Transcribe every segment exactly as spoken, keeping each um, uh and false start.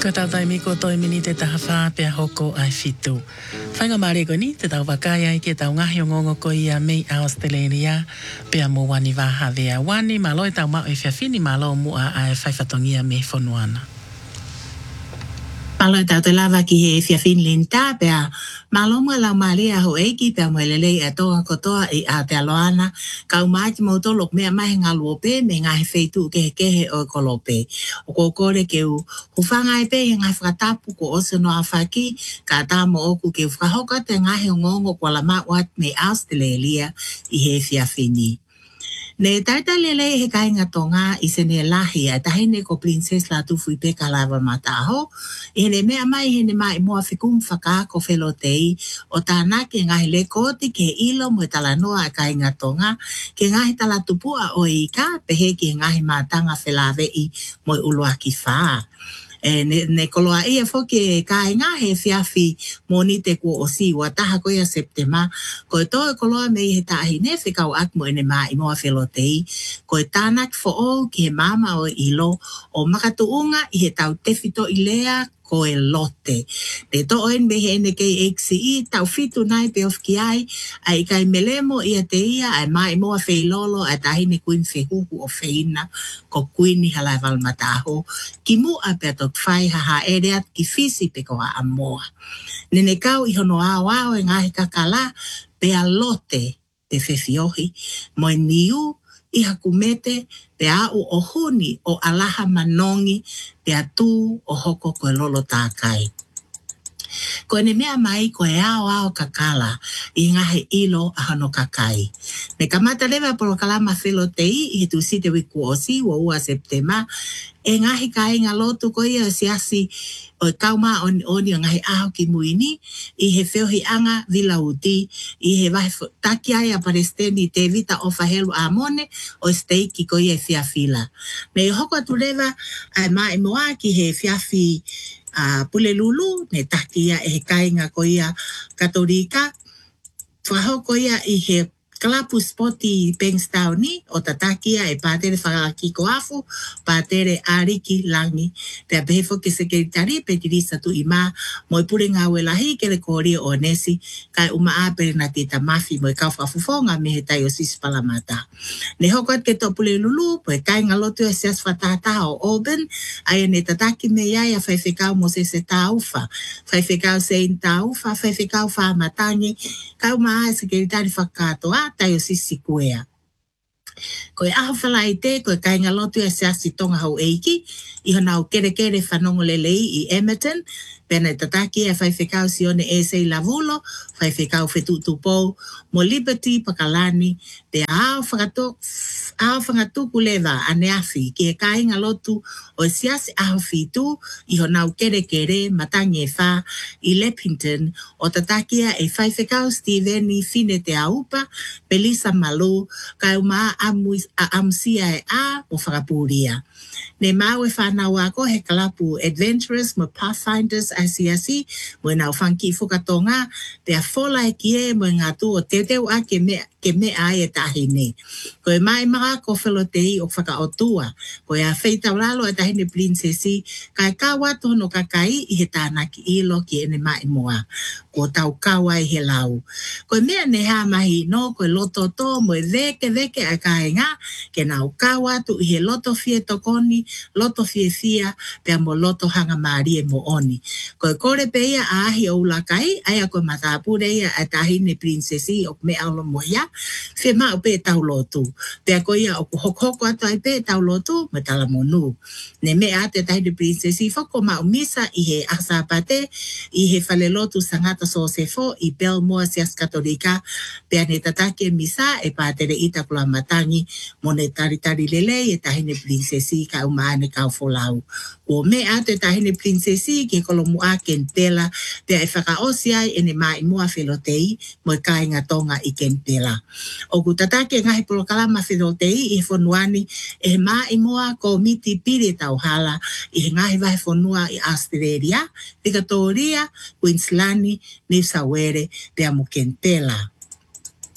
Ko tau tai miko toi mini te taha whāpea hoko ai whitu. Whainga maare ko ni te tau wakai ai ke tau ngahi o ngongo ko ia mei a Australia. Pea mo wani waha vea wani ma loi tau mao i whiawhini ma lo mua ai whaifatongia me whonuana. Malo tau te lava ki he whiawhini lenta pea malo mua lau maria ho eiki pea mo lelei a toa kotoa i Aotearoa. Kau maati mo tolok mea mahi ngā luope me ngā he wheitu ke kehe o kolope. O ko kore ke u hufanga e pe he ngā whakatapu ko oso no a whaki ka tā mo oku ke whahoka te ngahi o ngongo kwa la mawat me Australia i he whiawhini. Ne taita lele he kainga tonga i se ne lahi a tahine ko princess la tufu i peka lava mataho. I hene mea mai hene mai mua whikum whaka ko whelotei o tāna ke ngahi le koti ke ilo mo tala noa a kainga tonga ke ngahi tala tupua o i ka pehe ke ngahi mātanga whelave i mo uluaki whaa. E ne, ne koloa ia foki e kāinga he whiawhi moni te kua o siwa taha ko ia Septema. Ko e toi koloa me i he tahi ne whikau akmo ene mā i moa whelotei. Ko e tānak fo o ki he mama o ilo o makatuunga i he tau tewhito i lea ko e lote. Te to oen me he ene kei X I tau fitu nai pe of ki ai ai kai melemo ia te ia ai mai moa wheilolo ai tahine kuin whehuhu o wheina ko kuini halai valmataho. Ki mu a pia tok whai haha ereat ki fisi pe koa a moa. Nene kau i hono ao ao e ngahi kakala pe a lote te whewhiohi mo e niu i hakumete pe a u o huni o alaha manongi pe a tū o hoko koe lolo tākai. Ko ne mea mai ko e ao ao kakala i ngahe ilo a hano kakai. Ne kamata lewa polo kalama whelotei i tu site wiku o si wa ua Septema e ngahi kainga lotu ko ia siasi o kauma oni oni o ngahi aho ki muini i he whiohi anga vila uti i he wahi taki ai a Palestini te vita o whahelu a mone o steiki ko ia whiawhila. Me hoko atu lewa ai mai moa ki he whiawhi a uh, Pulelulu ne takia e he kainga ko ia Katolika. Whahoko ia i he Klapu spoti Bankstown ni o tatakia e pātere whakaki ko afu, pātere ariki langi. Pea behefo ke sekretari pe tirisa tu ima mo i pure ngā welahi ke le kōria o nesi kai uma apere na tita mafi mo i kau whafufonga me he tai o sisi palamata. Ne hokot ke to Pulelulu po e kai ngalotu e sias whatata o Auburn ai ne tataki me iai a whaiwhekau mo se se taufa. Whaiwhekau se in taufa, whaiwhekau whamatangi kai uma a sekretari whakatoa tai o sisi kuea. Ko e aho whalai te, ko e kainga lotu e seasi tonga hau eiki, i hana o kere kere whanongo lelei i Edmonton, pena e tataki e whaiwhekau si one e sei lavulo, whaiwhekau whetutu pou, mo Liberty Pakalani, pe ao whakato, ao whangatuku lewa ane afi, ki e kainga lotu o e siasi aho fitu, i hana o kere kere matangi e wha, i Lepington, o tatakia e whaiwhekau Steveni fine te aupa, Pelisa Malu, kai uma a amsia e a o whakapuria. Ne mau e whanau ako he kalapu Adventurous mo Pathfinders I C S I, mo e nau whanki whukatonga, te a whola e kie mo e ngā tū o te teo a ke mea ke me ai e tahine. Ko e mai maa ko whelotei o whakaotua. Ko e a wheitau lalo e tahine princessi, ka e kawa tono kakai i he tānaki ilo ki ene mai moa. Ko tau kawa i he lau. Ko e mea ne ha mahi no, ko e loto to mo e veke veke a kainga, ke nau kawa tu i he loto fie tokoni, loto fie fia, pea mo loto hanga maari e mo oni. Ko e kore pe ia a ahi o ulakai, aia ko matapure ia a tahine princessi o me aulo moia, fe ma o pe tau lotu. Pea ko ia o kuhoko atu ai pe tau lotu, me tala monu. Ne me a te tahine princessi, foko ma o misa i he asapate, i he fale lotu sangata so se fo, i Belmore sias katolika, pea ne tatake misa e pātere ita kula matangi, mo ne taritari lele e tahine princessi ka umaane kau folau. Ko me a te tahine princessi ke kolomu a kentela, pea e whakaosi ai ene mai mua whelotei, mo e kainga tonga i kentela. O ku tatake ngahi polo kalama whelotei i whonuani e ma i moa ko miti piri tau hala i he ngahi vai whonua i Australia, Victoria, Queensland, New South Wales, pea mo kentela.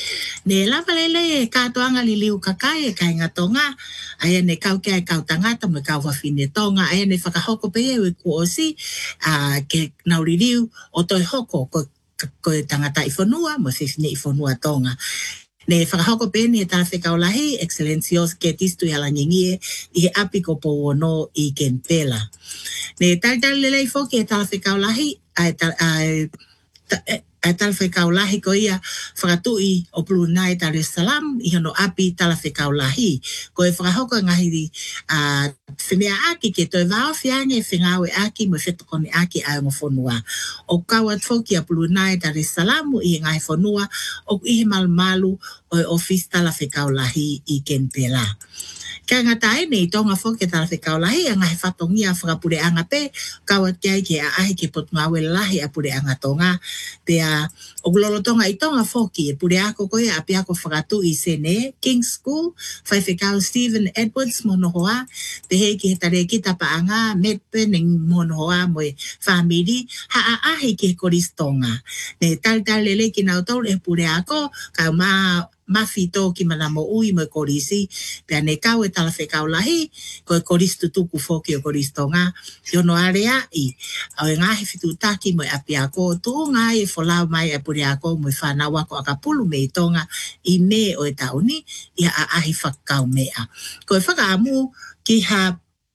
Ne lava lele e katoanga li liu kakai e kai ngatonga, aia ne kau kia e kau tangata me kau whawhine tonga, aia ne whakahoko pe e ko osi, uh, ke nauri liu o toi hoko ko, ko e tangata i whanua, mo whiwhine i whanua tonga. Ne whakahoko pe ni e tala whekaulahi, Excellencios ke tistu i ala nyingie, i he api ko po wono i Kempela. Ne tali tali lele i whoki e tala whekaulahi, ai ai ai tala whekaulahi ko ia whakatui o Brunei Dar es Salaam i hono api tala whekaulahi. Ko e whakahoko ngahi uh, whenea aki ke toi wao whiange whengawe aki mo whetokone aki ai ngo whonua. O kawa tfoki a Brunei Dar es Salaam i ngai whonua o i he malu o e office tala whekaulahi i Kempela. Kia ngatai nei tonga whoke tala whekaulahi a ngai whatongia whakapure anga pe kawa kiai ke a ahi ke potunga awe lahi a pure anga tonga pea o glolo tonga i tonga whoki e pure ako koe a pia ko whakatu i sene King's School whai whekau Stephen Edwards monohoa pe hei ki he tare ki tapa anga metpen ning monohoa moe whamiri ha a ahi ke koris tonga ne tal tal lele ki nau tau e pure ako kau maa mafito ki manamo ui mo korisi pe ne kau e tala whekaulahi ko e koris tutuku whoki o koris tonga yo no area i au e ngahi fitu taki mo e api ako tu ngai e wholau mai e puri ako mo e whanawa ko akapulu me i tonga i me o e tauni i a ahi whakau mea ko e whakaamu ki ha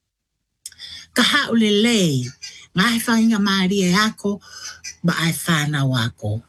kaha ule lei ngahi whainga maari e ako ba ai whanawa ko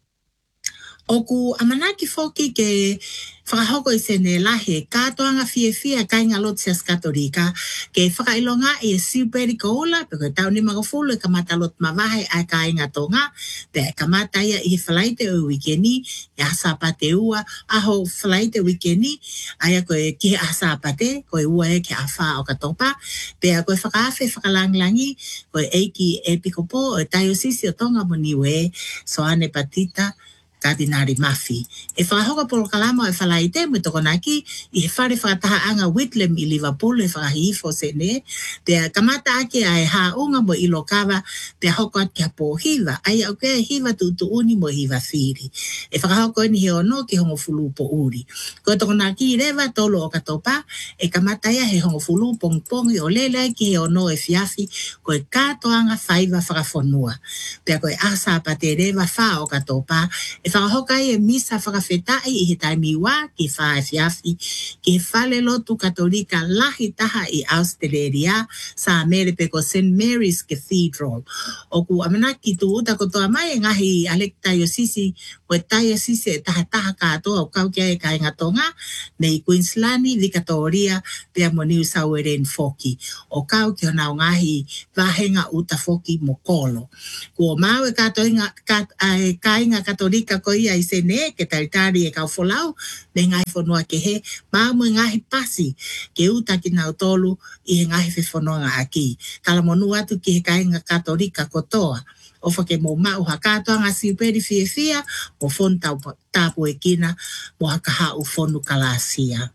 oku amanaki foki ke whakahoko i sene lahe katoanga fie fie kai ngā lotias katolika ke whakailonga i e siuperi ko ola pe koe tau ni magafulu e kamata lot mawahai ai kai ngā tonga pe kamata ia i he whalaite o wikeni i asapate ua aho whalaite wikeni aia koe ki he asapate koe ua e ke awha o katopa pe a koe whakaafe whakalanglangi koe eiki e pikopo o taiosisi o tonga moniwe so ane patita Kardinari Mafi. E whakahoka polo kalama e whalaite me toko naki i he whare whakataha anga Whitlam i Liverpool e whakahifo sene. Te kamata ake a e haunga mo ilo kawa te hoko at kia po hiva. Ai au kea hiva tu tu uni mo hiva whiri. E whakahoko ni he ono ki hongo fulu po uri. Ko toko naki i rewa tolo o katopa e kamata ia he hongo fulu pong pongi o lele ki he ono e fiafi ko e katoanga whaiva whakafonua. Pea ko e asa pa te rewa wha o katopa e whakahoka e misa whakawhetai i he taimiwa ki whae fiafi ki he whale lotu katolika lahi taha i Australia sa Merepe ko Saint Mary's Cathedral. O ku amanaki tu uta kotoa mai ngahi alekta yo sisi o e taia sisi e taha taha katoa o kau kia e kai ngatonga nei Queenslandi, Victoria, pia mo New South Wales foki. O kau kia nao ngahi vahenga uta foki mo kolo. Kua mau e katoinga kat, ai, kainga katolika ko ia i sene ke taritari e kau wholau me ngai whanua ke he mau mo ngahi pasi ke uta ki nau tolu i he ngahi whanua aki. Kala monu atu ki he kainga katolika kotoa. O whake mo mau hakato anga siuperi fie fia mo whonu tapu e kina mo hakahau whonu kalasia.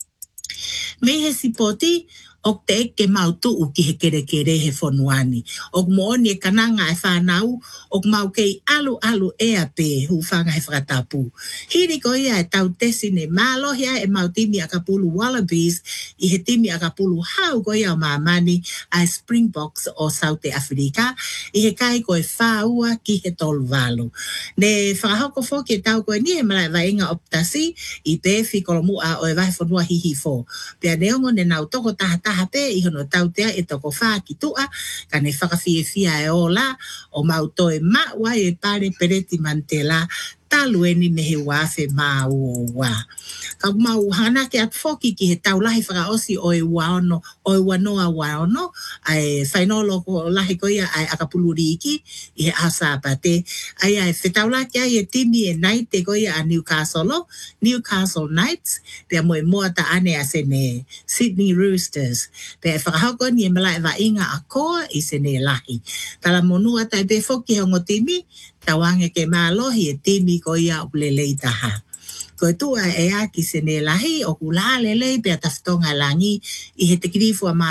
Me he sipoti o te eke mautu u ki he kere kere he whonuani. O mo ni e kananga e whanau, o mau kei alu alu ea pe hu whanga he whakatapu. Hiri ko ia e tau tesi ne malohia e mau timi a kapulu Wallabies i he timi a kapulu hau ko ia o maamani a Springboks o South Africa i he kai ko e whaua ki he tolu walu. Ne whakahoko whoki e tau ko e ni he malai vainga optasi i pefi kolomu a o e wahi whanua hihi fo. Pea neongo ne nau toko taha taha pe i hono tautea e toko wha ki tua ka ne whakawhie fia e ola o mauto e maua e pare pereti mantela talu e ni mehe wafe maa ua wa. Ka mau hana ke at foki ki he tau lahi whakaosi o e waono, o e wanoa waono, ai whainolo ko lahi ko ia ai akapuluri iki, i he asa pate, ai ai whetau laki ai e timi e naite ko ia a Newcastle, Newcastle Knights, pia mo e moa ta ane a sene Sydney Roosters, pia e whakahauko ni e malai wa inga a koa i sene lahi. Tala monua tai pe foki hongo timi, tawange ke malohi e timi ko ia ulelei taha. Ko tua e aki sene lahi o kula lelei pe taftonga langi i he te kirifu a ma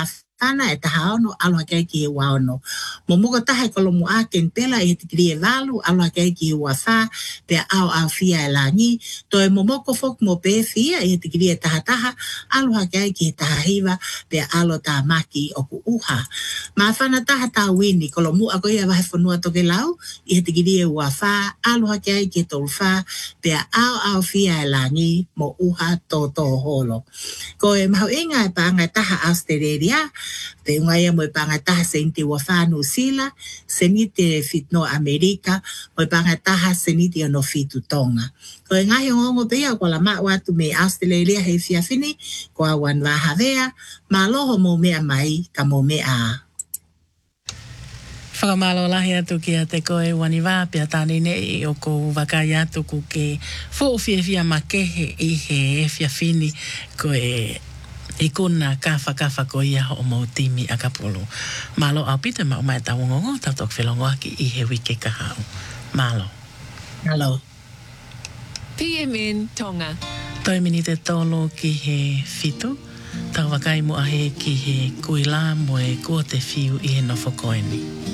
whana e taha ono aloha kei ki he waono. Mo muka taha kolo mo a ken pela e te kiri e walu aloha kei ki he wawha pe au au fia e langi. To e momoko fok mo pe fia e te kiri e taha taha aloha kei ki he taha hiva pe alo ta maki o ku uha. Ma whana taha ta wini kolo mu a koe a wahe whanua toke lau i he te kiri e wawha aloha kei ki he tolwha pe au au fia e langi mo uha to to holo. Ko e mahu inga e pāngai taha Australia, te ngai mo e pāngai taha se inti wawha New Zealand, se niti e fitno Amerika, mo e pāngai taha se niti o no fitu tonga. Ko e ngahi ngongo pia ko la maa watu me Australia he fia fini, ko a wan waha vea, ma loho mo mea mai ka mo mea. Whakamalo lahi atu ki a te koe waniwā pia tāne nei o ko wakai atu ku ke fo fia fia makehe i he e fia fini ko e i kuna kafa kafa ko ia o mo timi a kapolo. Malo au pita ma o mai tau ngongo tatok whelongo aki i he wike kahau. Malo. Hello. P M N Tonga. Toi mini te tolo ki he fitu. Tau wakai mo ahe ki he kuila mo e kua te fiu i he nofo koeni.